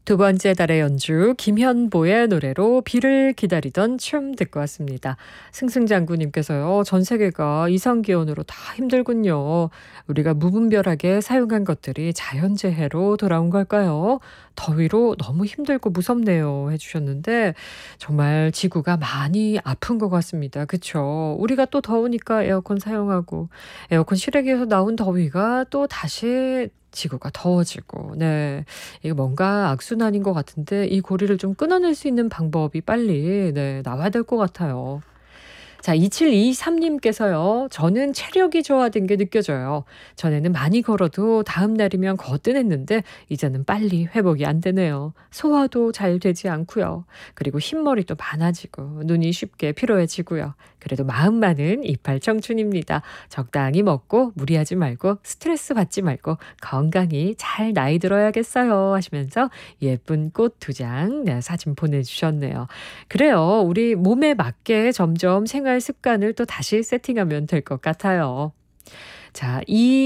두 번째 달의 연주 김현보의 노래로 비를 기다리던 춤 듣고 왔습니다. 승승장구님께서요. 전 세계가 이상기온으로 다 힘들군요. 우리가 무분별하게 사용한 것들이 자연재해로 돌아온 걸까요? 더위로 너무 힘들고 무섭네요 해주셨는데 정말 지구가 많이 아픈 것 같습니다. 그쵸? 우리가 또 더우니까 에어컨 사용하고 에어컨 실외기에서 나온 더위가 또 다시 지구가 더워지고, 네. 이게 뭔가 악순환인 것 같은데 이 고리를 좀 끊어낼 수 있는 방법이 빨리, 네, 나와야 될 것 같아요. 자, 2723님께서요. 저는 체력이 저하된 게 느껴져요. 전에는 많이 걸어도 다음 날이면 거뜬했는데 이제는 빨리 회복이 안 되네요. 소화도 잘 되지 않고요. 그리고 흰머리도 많아지고 눈이 쉽게 피로해지고요. 그래도 마음만은 이팔 청춘입니다. 적당히 먹고 무리하지 말고 스트레스 받지 말고 건강히 잘 나이 들어야겠어요 하시면서 예쁜 꽃 2장 네, 사진 보내주셨네요. 그래요. 우리 몸에 맞게 점점 생활 습관을 또 다시 세팅하면 될 것 같아요. 자,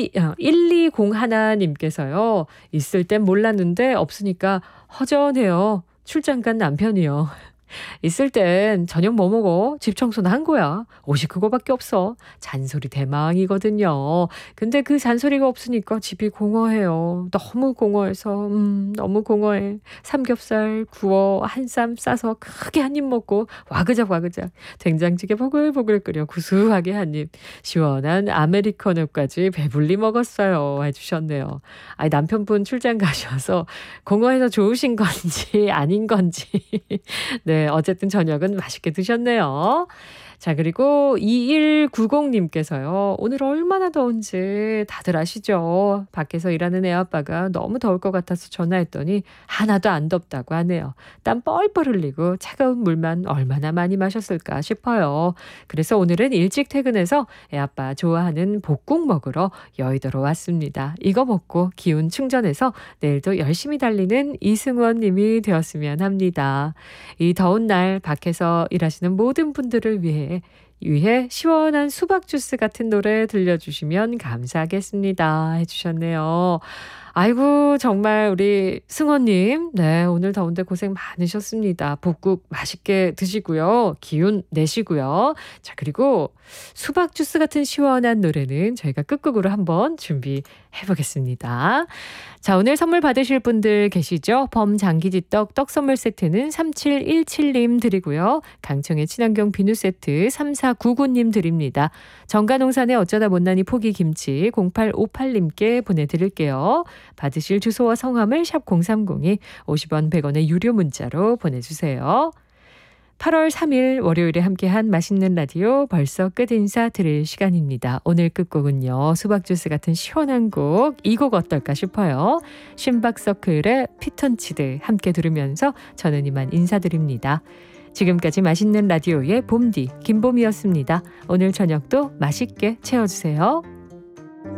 1201님께서요. 있을 땐 몰랐는데 없으니까 허전해요. 출장 간 남편이요. 있을 땐 저녁 뭐 먹어? 집 청소는 한 거야. 옷이 그거밖에 없어. 잔소리 대망이거든요. 근데 그 잔소리가 없으니까 집이 공허해요. 너무 공허해서 너무 공허해. 삼겹살 구워 한 쌈 싸서 크게 한 입 먹고 와그작 된장찌개 보글보글 끓여 구수하게 한 입 시원한 아메리카노까지 배불리 먹었어요 해주셨네요. 아니 남편분 출장 가셔서 공허해서 좋으신 건지 아닌 건지 네, 어쨌든 저녁은 맛있게 드셨네요. 자, 그리고 2190님께서요. 오늘 얼마나 더운지 다들 아시죠? 밖에서 일하는 애아빠가 너무 더울 것 같아서 전화했더니 하나도 안 덥다고 하네요. 땀 뻘뻘 흘리고 차가운 물만 얼마나 많이 마셨을까 싶어요. 그래서 오늘은 일찍 퇴근해서 애아빠 좋아하는 볶국 먹으러 여의도로 왔습니다. 이거 먹고 기운 충전해서 내일도 열심히 달리는 이승원 님이 되었으면 합니다. 이 더운 날 밖에서 일하시는 모든 분들을 위해 시원한 수박 주스 같은 노래 들려주시면 감사하겠습니다 해주셨네요. 아이고 정말 우리 승원님 네 오늘 더운데 고생 많으셨습니다. 볶국 맛있게 드시고요. 기운 내시고요. 자 그리고 수박 주스 같은 시원한 노래는 저희가 끝곡으로 한번 준비해 보겠습니다. 자 오늘 선물 받으실 분들 계시죠? 범장기지떡 떡 선물 세트는 3717님 드리고요. 강청의 친환경 비누 세트 3499님 드립니다. 정가농산의 어쩌다 못난이 포기 김치 0858님께 보내드릴게요. 받으실 주소와 성함을 샵 030이 50원 100원의 유료 문자로 보내주세요. 8월 3일 월요일에 함께한 맛있는 라디오 벌써 끝 인사 드릴 시간입니다. 오늘 끝곡은요. 수박주스 같은 시원한 곡 이 곡 어떨까 싶어요. 심박서클의 피톤치드 함께 들으면서 저는 이만 인사드립니다. 지금까지 맛있는 라디오의 봄디 김봄이었습니다. 오늘 저녁도 맛있게 채워주세요.